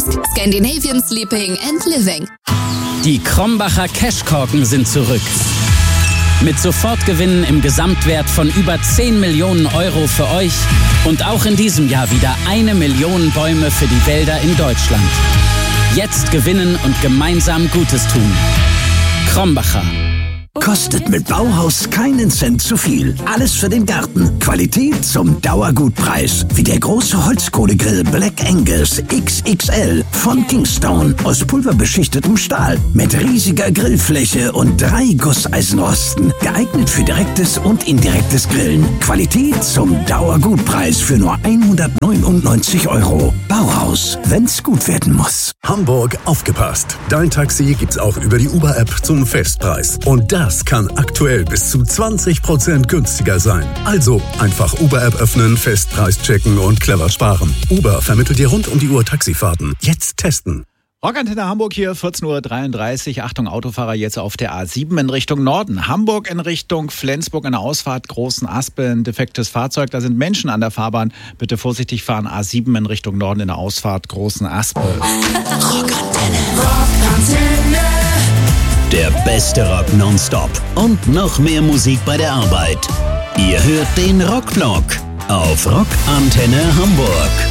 Scandinavian Sleeping and Living. Die Krombacher Cashkorken sind zurück. Mit Sofortgewinnen im Gesamtwert von über 10 Millionen Euro für euch und auch in diesem Jahr wieder 1 Million Bäume für die Wälder in Deutschland. Jetzt gewinnen und gemeinsam Gutes tun. Krombacher. Kostet mit Bauhaus keinen Cent zu viel. Alles für den Garten. Qualität zum Dauergutpreis. Wie der große Holzkohlegrill Black Angus XXL von Kingstone aus pulverbeschichtetem Stahl. Mit riesiger Grillfläche und 3 Gusseisenrosten. Geeignet für direktes und indirektes Grillen. Qualität zum Dauergutpreis für nur 199 €. Bauhaus, wenn's gut werden muss. Hamburg, aufgepasst! Dein Taxi gibt's auch über die Uber-App zum Festpreis. Und das kann aktuell bis zu 20% günstiger sein. Also einfach Uber-App öffnen, Festpreis checken und clever sparen. Uber vermittelt dir rund um die Uhr Taxifahrten. Jetzt testen. Rockantenne Hamburg hier, 14:33 Uhr. Achtung, Autofahrer jetzt auf der A7 in Richtung Norden. Hamburg in Richtung Flensburg in der Ausfahrt Großen Aspe, ein defektes Fahrzeug. Da sind Menschen an der Fahrbahn. Bitte vorsichtig fahren. A7 in Richtung Norden in der Ausfahrt Großen Aspe. Rockantenne. Der beste Rock nonstop und noch mehr Musik bei der Arbeit. Ihr hört den Rockblock auf Rockantenne Hamburg.